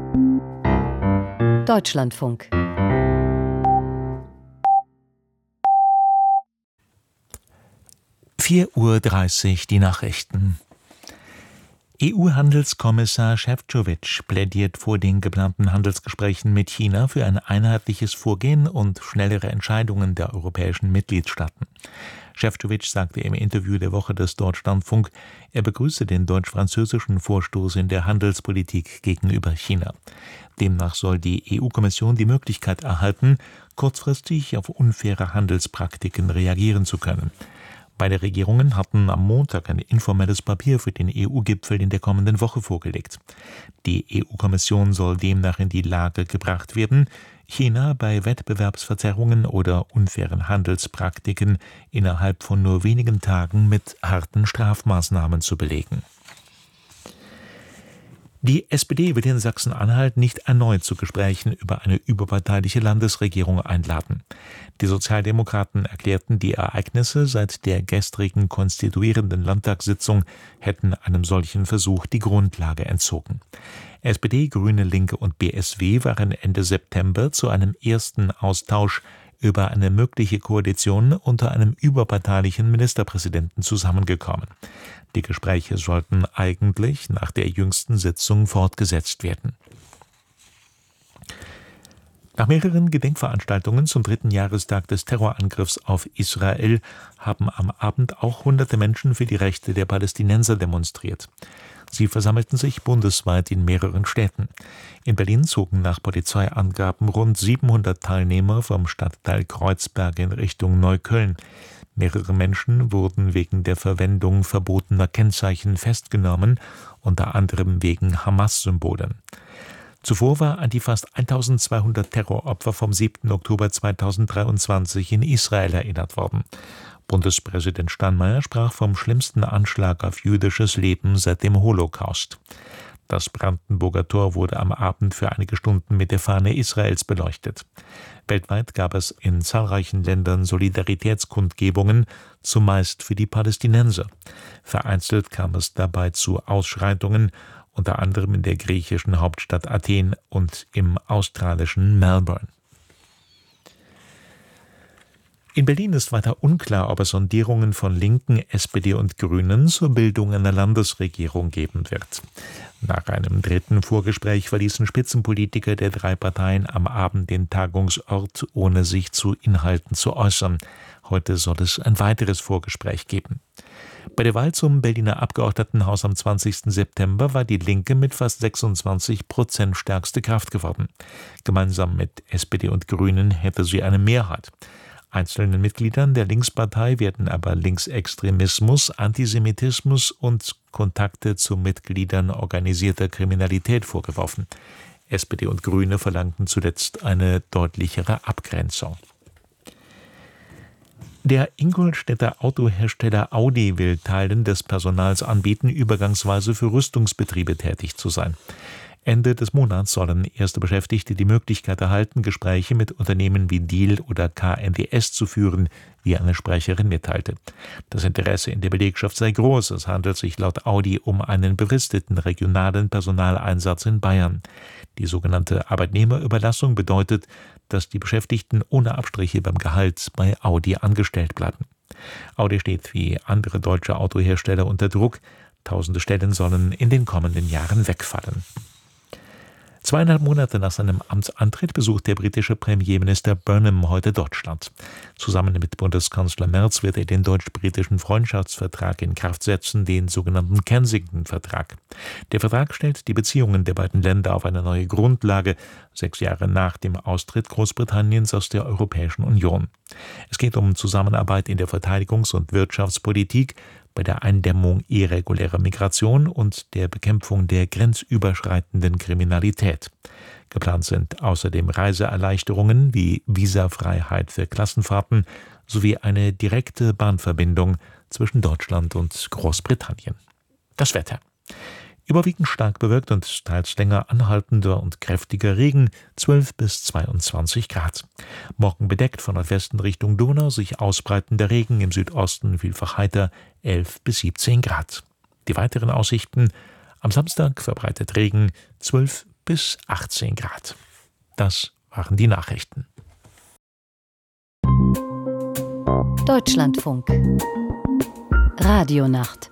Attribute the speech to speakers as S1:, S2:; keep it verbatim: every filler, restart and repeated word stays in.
S1: Deutschlandfunk.
S2: vier Uhr dreißig, die Nachrichten. E U-Handelskommissar Šefčovič plädiert vor den geplanten Handelsgesprächen mit China für ein einheitliches Vorgehen und schnellere Entscheidungen der europäischen Mitgliedstaaten. Šefčovič sagte im Interview der Woche des Deutschlandfunk, er begrüße den deutsch-französischen Vorstoß in der Handelspolitik gegenüber China. Demnach soll die E U-Kommission die Möglichkeit erhalten, kurzfristig auf unfaire Handelspraktiken reagieren zu können. Beide Regierungen hatten am Montag ein informelles Papier für den E U-Gipfel in der kommenden Woche vorgelegt. Die E U-Kommission soll demnach in die Lage gebracht werden, China bei Wettbewerbsverzerrungen oder unfairen Handelspraktiken innerhalb von nur wenigen Tagen mit harten Strafmaßnahmen zu belegen. Die S P D wird in Sachsen-Anhalt nicht erneut zu Gesprächen über eine überparteiliche Landesregierung einladen. Die Sozialdemokraten erklärten, die Ereignisse seit der gestrigen konstituierenden Landtagssitzung hätten einem solchen Versuch die Grundlage entzogen. S P D, Grüne, Linke und B S W waren Ende September zu einem ersten Austausch über eine mögliche Koalition unter einem überparteilichen Ministerpräsidenten zusammengekommen. Die Gespräche sollten eigentlich nach der jüngsten Sitzung fortgesetzt werden. Nach mehreren Gedenkveranstaltungen zum dritten Jahrestag des Terrorangriffs auf Israel haben am Abend auch hunderte Menschen für die Rechte der Palästinenser demonstriert. Sie versammelten sich bundesweit in mehreren Städten. In Berlin zogen nach Polizeiangaben rund siebenhundert Teilnehmer vom Stadtteil Kreuzberg in Richtung Neukölln. Mehrere Menschen wurden wegen der Verwendung verbotener Kennzeichen festgenommen, unter anderem wegen Hamas-Symbolen. Zuvor war an die fast eintausendzweihundert Terroropfer vom siebten Oktober zweitausenddreiundzwanzig in Israel erinnert worden. Bundespräsident Steinmeier sprach vom schlimmsten Anschlag auf jüdisches Leben seit dem Holocaust. Das Brandenburger Tor wurde am Abend für einige Stunden mit der Fahne Israels beleuchtet. Weltweit gab es in zahlreichen Ländern Solidaritätskundgebungen, zumeist für die Palästinenser. Vereinzelt kam es dabei zu Ausschreitungen, unter anderem in der griechischen Hauptstadt Athen und im australischen Melbourne. In Berlin ist weiter unklar, ob es Sondierungen von Linken, S P D und Grünen zur Bildung einer Landesregierung geben wird. Nach einem dritten Vorgespräch verließen Spitzenpolitiker der drei Parteien am Abend den Tagungsort, ohne sich zu Inhalten zu äußern. Heute soll es ein weiteres Vorgespräch geben. Bei der Wahl zum Berliner Abgeordnetenhaus am zwanzigsten September war die Linke mit fast sechsundzwanzig Prozent stärkste Kraft geworden. Gemeinsam mit S P D und Grünen hätte sie eine Mehrheit. Einzelnen Mitgliedern der Linkspartei werden aber Linksextremismus, Antisemitismus und Kontakte zu Mitgliedern organisierter Kriminalität vorgeworfen. S P D und Grüne verlangten zuletzt eine deutlichere Abgrenzung. Der Ingolstädter Autohersteller Audi will Teilen des Personals anbieten, übergangsweise für Rüstungsbetriebe tätig zu sein. Ende des Monats sollen erste Beschäftigte die Möglichkeit erhalten, Gespräche mit Unternehmen wie Diehl oder K N D S zu führen, wie eine Sprecherin mitteilte. Das Interesse in der Belegschaft sei groß. Es handelt sich laut Audi um einen befristeten regionalen Personaleinsatz in Bayern. Die sogenannte Arbeitnehmerüberlassung bedeutet, dass die Beschäftigten ohne Abstriche beim Gehalt bei Audi angestellt bleiben. Audi steht wie andere deutsche Autohersteller unter Druck. Tausende Stellen sollen in den kommenden Jahren wegfallen. Zweieinhalb Monate nach seinem Amtsantritt besucht der britische Premierminister Burnham heute Deutschland. Zusammen mit Bundeskanzler Merz wird er den deutsch-britischen Freundschaftsvertrag in Kraft setzen, den sogenannten Kensington-Vertrag. Der Vertrag stellt die Beziehungen der beiden Länder auf eine neue Grundlage, sechs Jahre nach dem Austritt Großbritanniens aus der Europäischen Union. Es geht um Zusammenarbeit in der Verteidigungs- und Wirtschaftspolitik, bei der Eindämmung irregulärer Migration und der Bekämpfung der grenzüberschreitenden Kriminalität. Geplant sind außerdem Reiseerleichterungen wie Visafreiheit für Klassenfahrten sowie eine direkte Bahnverbindung zwischen Deutschland und Großbritannien. Das Wetter. Überwiegend stark bewölkt und teils länger anhaltender und kräftiger Regen, zwölf bis zweiundzwanzig Grad. Morgen bedeckt von Nordwesten Richtung Donau, sich ausbreitender Regen, im Südosten vielfach heiter, elf bis siebzehn Grad. Die weiteren Aussichten: am Samstag verbreitet Regen, zwölf bis achtzehn Grad. Das waren die Nachrichten.
S1: Deutschlandfunk Radionacht